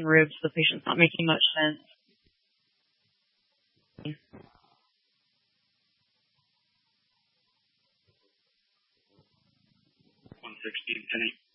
broken ribs. The patient's not making much sense. 160, Penny.